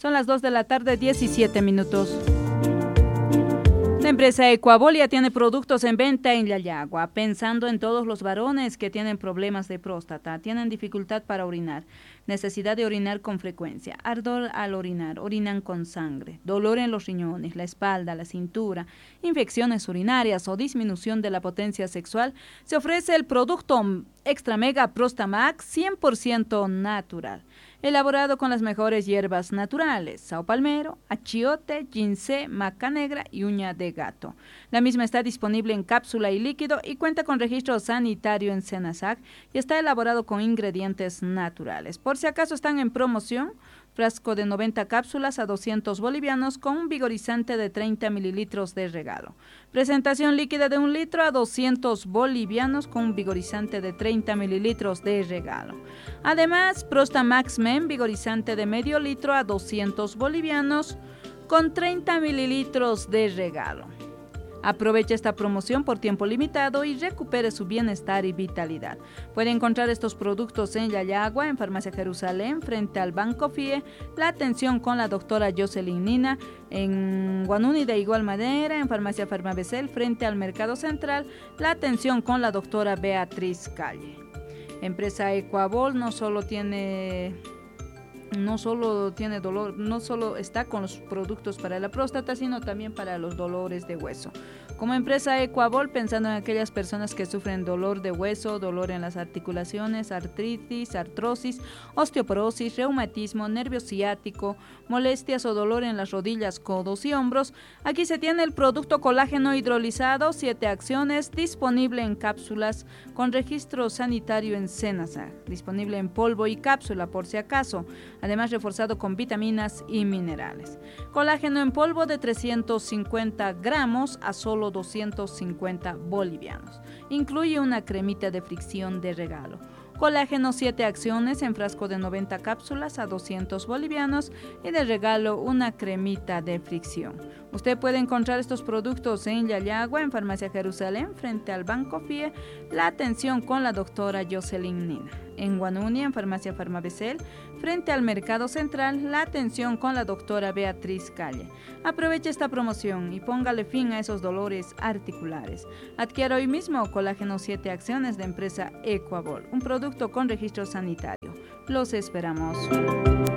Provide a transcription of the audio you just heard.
Son las 2 de la tarde, 17 minutos. La empresa Ecuabolia tiene productos en venta en Yayagua, pensando en todos los varones que tienen problemas de próstata, tienen dificultad para orinar, necesidad de orinar con frecuencia, ardor al orinar, orinan con sangre, dolor en los riñones, la espalda, la cintura, infecciones urinarias o disminución de la potencia sexual. Se ofrece el producto Extra Mega Prostamax 100% natural, elaborado con las mejores hierbas naturales, sao palmero, achiote, ginseng, maca negra y uña de gato. La misma está disponible en cápsula y líquido y cuenta con registro sanitario en Senasac y está elaborado con ingredientes naturales. Por si acaso están en promoción, frasco de 90 cápsulas a 200 bolivianos con un vigorizante de 30 mililitros de regalo. Presentación líquida de 1 litro a 200 bolivianos con un vigorizante de 30 mililitros de regalo. Además, Prostamax Men, vigorizante de medio litro a 200 bolivianos con 30 mililitros de regalo. Aproveche esta promoción por tiempo limitado y recupere su bienestar y vitalidad. Puede encontrar estos productos en Yayagua, en Farmacia Jerusalén, frente al Banco FIE, la atención con la doctora Jocelyn Nina, en Guanuni de igual manera, en Farmacia Farmabecel, frente al Mercado Central, la atención con la doctora Beatriz Calle. Empresa Ecuabol no solo tiene dolor, no solo está con los productos para la próstata, sino también para los dolores de hueso. Como empresa Ecuabol, pensando en aquellas personas que sufren dolor de hueso, dolor en las articulaciones, artritis, artrosis, osteoporosis, reumatismo, nervio ciático, molestias o dolor en las rodillas, codos y hombros, aquí se tiene el producto colágeno hidrolizado, 7 acciones, disponible en cápsulas con registro sanitario en Senasa, disponible en polvo y cápsula por si acaso, además reforzado con vitaminas y minerales. Colágeno en polvo de 350 gramos a solo 250 bolivianos. Incluye una cremita de fricción de regalo. Colágeno 7 acciones en frasco de 90 cápsulas a 200 bolivianos y de regalo una cremita de fricción. Usted puede encontrar estos productos en Yayagua, en Farmacia Jerusalén, frente al Banco FIE, la atención con la doctora Jocelyn Nina. En Guanuni, en Farmacia Farmabecel, frente al Mercado Central, la atención con la doctora Beatriz Calle. Aproveche esta promoción y póngale fin a esos dolores articulares. Adquiera hoy mismo Colágeno 7 acciones de empresa Ecuabol, un producto con registro sanitario. Los esperamos.